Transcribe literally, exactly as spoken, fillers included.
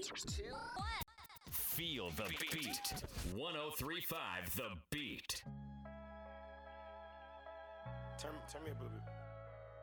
two, one. Feel the beat. one oh three point five The Beat. Turn, turn me up a little bit.